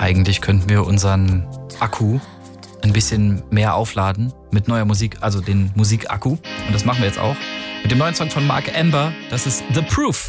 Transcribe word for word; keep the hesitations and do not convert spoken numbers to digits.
eigentlich könnten wir unseren Akku ein bisschen mehr aufladen mit neuer Musik, also den Musikakku. Und das machen wir jetzt auch mit dem neuen Song von Mark Amber. Das ist The Proof.